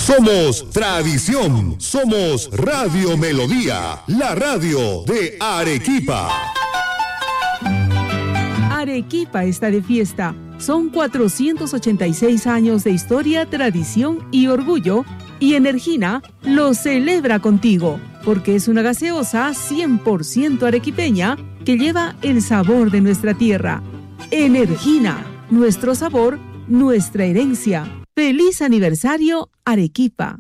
Somos tradición, somos Radio Melodía, la radio de Arequipa. Arequipa está de fiesta. Son 486 años de historia, tradición y orgullo, y Energina lo celebra contigo, porque es una gaseosa 100% arequipeña que lleva el sabor de nuestra tierra. Energina, nuestro sabor, nuestra herencia. ¡Feliz aniversario, Arequipa!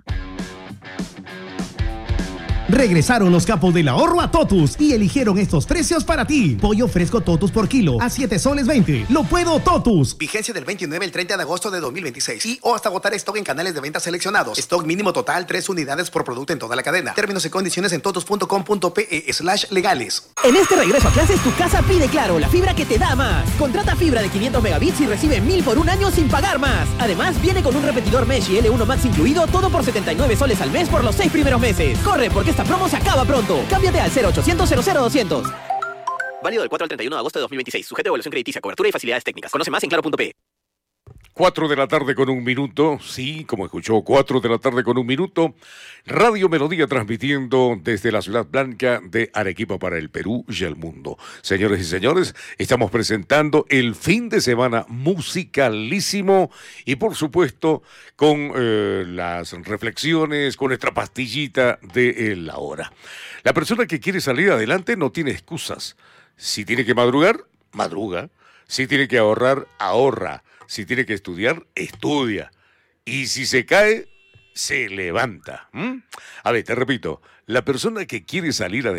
Regresaron los capos del ahorro a Totus y eligieron estos precios para ti. Pollo fresco Totus por kilo a 7 soles 20. Lo puedo Totus. Vigencia del 29 al 30 de agosto de 2026 y o hasta agotar stock en canales de venta seleccionados. Stock mínimo total 3 unidades por producto en toda la cadena. Términos y condiciones en totus.com.pe/legales. En este regreso a clases, tu casa pide Claro, la fibra que te da más. Contrata fibra de 500 megabits y recibe 1000 por un año sin pagar más. Además, viene con un repetidor Mesh y L1 Max incluido, todo por 79 soles al mes por los 6 primeros meses. Corre, porque esta promo se acaba pronto. Cámbiate al 0800 00200. Válido del 4 al 31 de agosto de 2026. Sujeto a evaluación crediticia, cobertura y facilidades técnicas. Conoce más en claro.pe. 4 de la tarde con 1 minuto, sí, como escuchó, 4 de la tarde con 1 minuto, Radio Melodía transmitiendo desde la ciudad blanca de Arequipa para el Perú y el mundo. Señores y señores, estamos presentando el fin de semana musicalísimo y por supuesto con las reflexiones, con nuestra pastillita de la hora. La persona que quiere salir adelante no tiene excusas. Si tiene que madrugar, madruga. Si tiene que ahorrar, ahorra. Si tiene que estudiar, estudia. Y si se cae, se levanta. A ver, te repito, la persona que quiere salir adelante